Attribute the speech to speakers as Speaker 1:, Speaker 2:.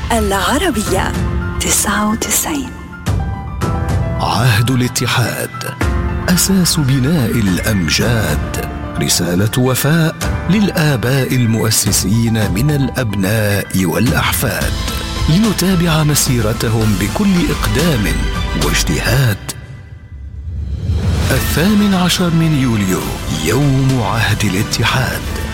Speaker 1: العربية 99.
Speaker 2: عهد الاتحاد أساس بناء الأمجاد، رسالة وفاء للآباء المؤسسين من الأبناء والأحفاد، لنتابع مسيرتهم بكل إقدام واجتهاد. 18 من يوليو، يوم عهد الاتحاد.